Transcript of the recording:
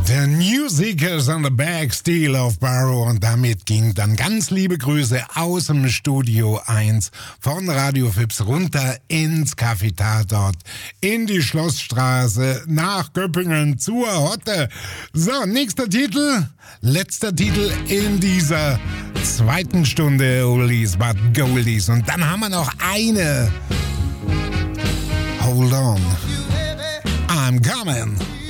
The New Seekers on the Back Steel of Barrow, und damit ging dann ganz liebe Grüße aus dem Studio 1 von Radio Fips runter ins Cafetatort in die Schlossstraße nach Göppingen zur Hotte. So, nächster Titel, letzter Titel in dieser zweiten Stunde Oldies but Goldies, und dann haben wir noch eine. Hold on, I'm coming.